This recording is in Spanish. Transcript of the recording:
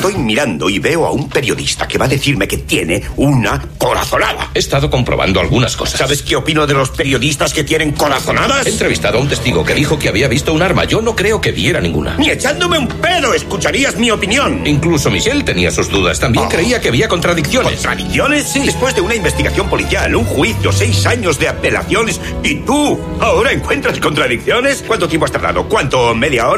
Estoy mirando y veo a un periodista que va a decirme que tiene una corazonada. He estado comprobando algunas cosas. ¿Sabes qué opino de los periodistas que tienen corazonadas? He entrevistado a un testigo que dijo que había visto un arma. Yo no creo que viera ninguna. Ni echándome un pedo escucharías mi opinión. Incluso Michelle tenía sus dudas. También creía que había contradicciones. ¿Contradicciones? Sí. Después de una investigación policial, un juicio, 6 años de apelaciones, ¿y tú ahora encuentras contradicciones? ¿Cuánto tiempo has tardado? ¿Cuánto? ¿Media hora?